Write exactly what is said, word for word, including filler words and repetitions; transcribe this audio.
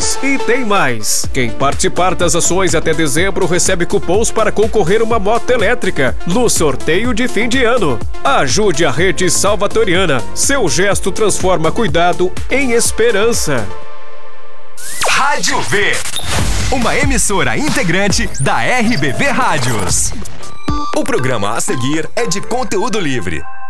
mais e tem mais. Quem participar das ações até dezembro recebe cupons para concorrer a uma moto elétrica no sorteio de fim de ano. Ajude a Rede Salvatoriana. Seu gesto transforma cuidado em esperança. Rádio V, uma emissora integrante da R B V Rádios. O programa a seguir é de conteúdo livre.